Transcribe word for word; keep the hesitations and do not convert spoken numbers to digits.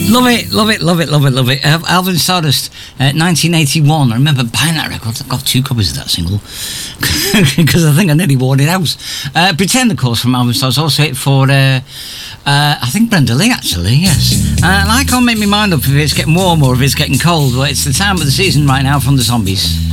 Love it, love it, love it, love it, love it. Uh, Alvin Stardust, uh, nineteen eighty-one. I remember buying that record. I've got two copies of that single because I think I nearly wore it out. Uh, Pretend, of course, from Alvin Stardust. Also hit for, uh, uh, I think, Brenda Lee, actually, yes. Uh, and I can't make my mind up if it's getting warm or if it's getting cold, but it's the time of the season right now from the Zombies.